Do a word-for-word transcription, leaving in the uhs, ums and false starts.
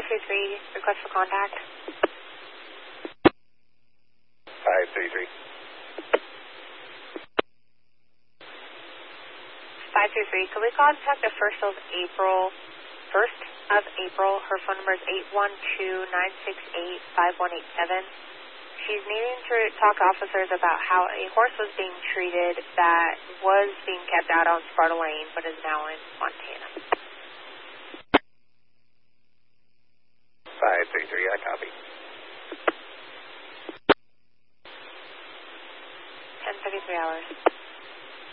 three three, request for contact. five three three. five three three, could we contact the first of April, first of April, her phone number is eight one two, nine six eight, five one eight seven. She's needing to talk to officers about how a horse was being treated that was being kept out on Sparta Lane, but is now in Montana. five three three, I copy. ten thirty-three hours.